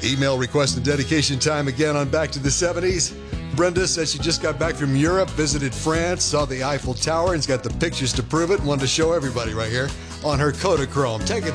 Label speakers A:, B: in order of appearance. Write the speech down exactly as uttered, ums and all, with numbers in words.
A: Email request and dedication time again on Back to the seventies. Brenda says she just got back from Europe, visited France, saw the Eiffel Tower, and's got the pictures to prove it, and wanted to show everybody right here on her Kodachrome. Take it